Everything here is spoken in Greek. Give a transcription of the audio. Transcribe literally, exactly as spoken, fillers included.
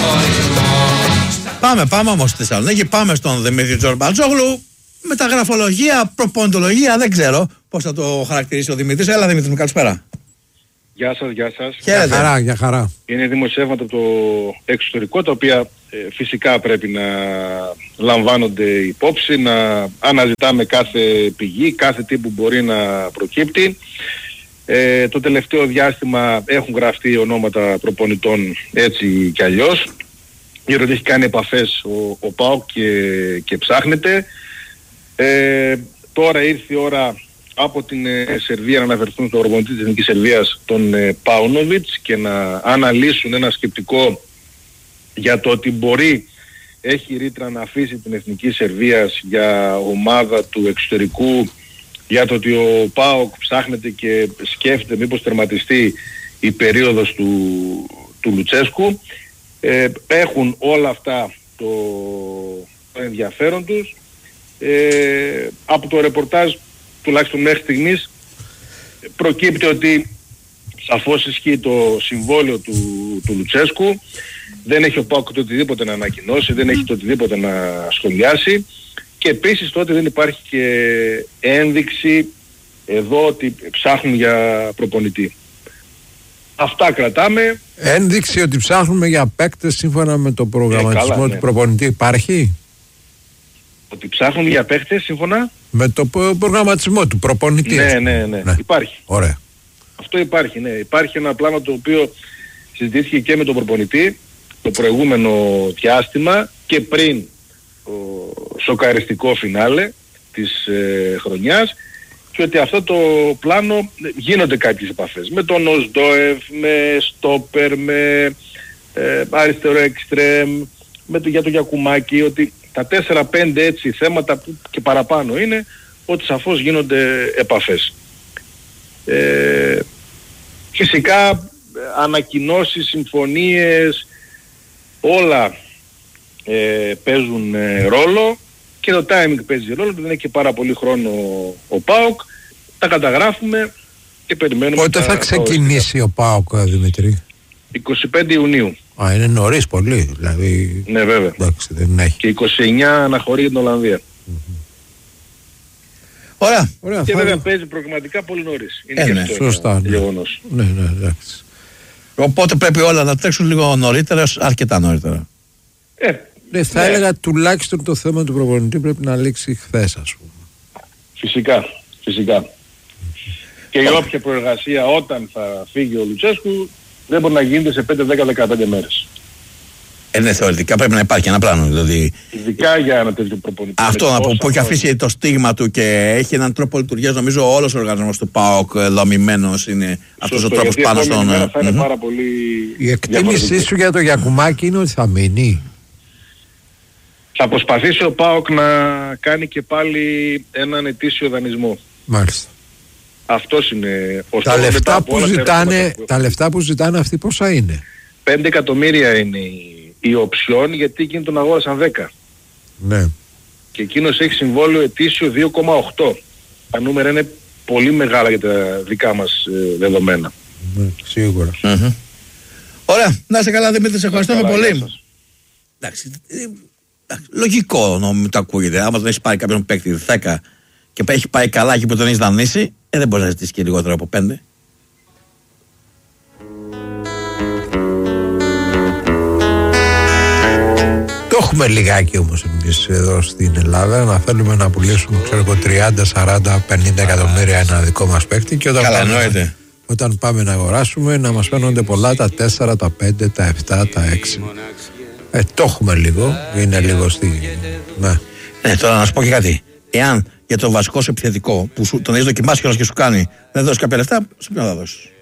Πάμε, πάμε όμως στη Θεσσαλονίκη, πάμε στον Δημήτρη Τζορμπατζόγλου. Μεταγραφολογία, προπονητολογία, δεν ξέρω πώς θα το χαρακτηρίσει ο Δημήτρης. Έλα Δημήτρη μου, καλησπέρα. Γεια σας, γεια σας. Χαίρετε. Για χαρά, για χαρά. Είναι δημοσιεύματα από το εξωτερικό, τα οποία ε, φυσικά πρέπει να λαμβάνονται υπόψη, να αναζητάμε κάθε πηγή, κάθε τι που μπορεί να προκύπτει. Ε, το τελευταίο διάστημα έχουν γραφτεί ονόματα προπονητών έτσι κι αλλιώς. Γύρω ότι έχει κάνει επαφές ο, ο ΠΑΟΚ και, και ψάχνεται. Ε, τώρα ήρθε η ώρα από την ε, Σερβία να αναφερθούν στον προπονητή της Εθνικής Σερβίας, τον ε, Πάουνοβιτς, και να αναλύσουν ένα σκεπτικό για το ότι μπορεί, έχει ρήτρα να αφήσει την Εθνική Σερβίας για ομάδα του εξωτερικού, για το ότι ο ΠΑΟΚ ψάχνεται και σκέφτεται μήπως τερματιστεί η περίοδος του, του Λουτσέσκου. Ε, έχουν όλα αυτά το, το ενδιαφέρον τους. Ε, από το ρεπορτάζ, τουλάχιστον μέχρι στιγμής, προκύπτει ότι σαφώς ισχύει το συμβόλαιο του, του Λουτσέσκου. Δεν έχει ο ΠΑΟΚ το οτιδήποτε να ανακοινώσει, δεν έχει το οτιδήποτε να σχολιάσει, και επίσης τότε δεν υπάρχει και ένδειξη εδώ ότι ψάχνουν για προπονητή. Αυτά κρατάμε. Ένδειξη ότι ψάχνουμε για παίκτες σύμφωνα με το προγραμματισμό ε, καλά, ναι. του προπονητή υπάρχει? Ότι ψάχνουν για παίκτες σύμφωνα με το προγραμματισμό του προπονητή. Ναι, ναι, ναι, ναι. Υπάρχει. Ωραία. Αυτό υπάρχει, ναι. Υπάρχει ένα πλάνο το οποίο συζητήθηκε και με τον προπονητή το προηγούμενο διάστημα και πριν το σοκαριστικό φινάλε της ε, χρονιάς, και ότι αυτό το πλάνο γίνονται κάποιες επαφές με τον Οσντόεφ, με Στόπερ, με ε, αριστερό εξτρέμ, με το, για το Γιακουμάκη, ότι τα τέσσερα πέντε έτσι θέματα που και παραπάνω είναι, ότι σαφώς γίνονται επαφές. Ε, φυσικά ανακοινώσεις, συμφωνίες, όλα ε, παίζουν ε, ρόλο, και το timing παίζει ρόλο, δεν έχει και πάρα πολύ χρόνο ο ΠΑΟΚ. Τα καταγράφουμε και περιμένουμε. Πότε θα ξεκινήσει ο ΠΑΟΚ, Δημητρή? είκοσι πέντε Ιουνίου. Α, είναι νωρίς πολύ, δηλαδή. Ναι, βέβαια. Εντάξει, δεν έχει. Και είκοσι εννιά αναχωρεί για την Ολλανδία. Mm-hmm. Ωραία. Ωραία. Και θα... βέβαια παίζει προγραμματικά πολύ νωρίς. Είναι ε, και ναι, αυτό σωστά, ένα ναι. γεγονός. Ναι, ναι, εντάξει. Οπότε πρέπει όλα να τρέξουν λίγο νωρίτερα, αρκετά νωρίτερα. Ε, ναι, θα ναι. έλεγα τουλάχιστον το θέμα του προπονητή πρέπει να λήξει χθες, ας πούμε. Φυσικά, φυσικά. Και η όποια προεργασία όταν θα φύγει ο Λουτσέσκου δεν μπορεί να γίνεται σε πέντε, δέκα, δεκαπέντε μέρες. Ε, ναι, θεωρητικά πρέπει να υπάρχει ένα πλάνο. Δηλαδή... Ειδικά για ένα τέτοιο προπονητή. Αυτό να πω, που έχει αφήσει το στίγμα του και έχει έναν τρόπο λειτουργίας. Νομίζω όλος ο οργανισμός του ΠΑΟΚ δομημένος είναι αυτός ο τρόπος πάνω στον. Θα είναι mm-hmm. πάρα πολύ. Η εκτίμησή σου για το Γιακουμάκη είναι ότι θα μείνει? Θα προσπαθήσει ο ΠΑΟΚ να κάνει και πάλι έναν ετήσιο δανεισμό. Μάλιστα. Αυτός είναι ο τα λεφτά που ζητάνε, που τα λεφτά που ζητάνε αυτοί πόσα είναι? πέντε εκατομμύρια είναι η, η οψιόν, γιατί εκείνοι τον αγόρασαν δέκα. Ναι. Και εκείνος έχει συμβόλαιο ετήσιο δύο κόμμα οκτώ. Τα νούμερα είναι πολύ μεγάλα για τα δικά μας ε, δεδομένα. Ναι, σίγουρα. Mm-hmm. Ωραία. Να είσαι καλά, Δημήτρη, σε ευχαριστούμε καλά, πολύ. Εντάξει, λογικό νομίζω το ακούγεται. Άμα τον έχει πάρει κάποιον παίκτη δέκα και έχει πάει καλά και που τον έχει δανείσει, ε, δεν μπορεί να ζητήσει και λιγότερο από πέντε. Το έχουμε λιγάκι όμως εμείς εδώ στην Ελλάδα, να θέλουμε να πουλήσουμε ξέρω εγώ τριάντα, σαράντα, πενήντα εκατομμύρια ένα δικό μας παίκτη, και όταν, καλά, πάμε, όταν πάμε να αγοράσουμε να μας φαίνονται πολλά τα τέσσερα, τα πέντε, τα επτά, τα έξι. Ε, το έχουμε λίγο, είναι λίγο στη... Ναι. Ε, τώρα να σου πω και κάτι. Εάν για το βασικό σου επιθετικό που σου, τον έχεις δοκιμάσει και σου κάνει δεν δώσεις κάποια λεφτά, σε ποιον θα δώσεις?